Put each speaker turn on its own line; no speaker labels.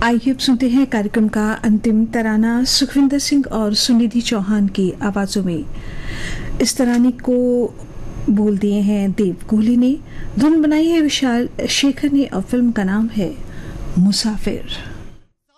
आइए अब सुनते हैं कार्यक्रम का अंतिम तराना सुखविंदर सिंह और सुनिधि चौहान की आवाजों में। इस तराने को बोल दिए हैं देव कोहली ने, धुन बनाई है विशाल शेखर ने और फिल्म का नाम है मुसाफिर।